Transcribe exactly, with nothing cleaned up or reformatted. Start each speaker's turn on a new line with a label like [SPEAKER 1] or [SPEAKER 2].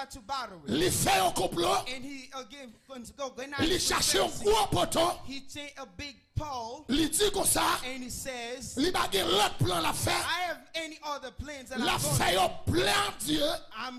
[SPEAKER 1] to battle with.
[SPEAKER 2] Il fait un complot.
[SPEAKER 1] And he again going to go.
[SPEAKER 2] Il cherche un gros poteau.
[SPEAKER 1] He take a big pole.
[SPEAKER 2] Il dit comme ça.
[SPEAKER 1] And he says,
[SPEAKER 2] Il n'a pas l'autre plan la faire.
[SPEAKER 1] I have any other plans that
[SPEAKER 2] La
[SPEAKER 1] I'm
[SPEAKER 2] fait
[SPEAKER 1] going
[SPEAKER 2] au plan Dieu.
[SPEAKER 1] I'm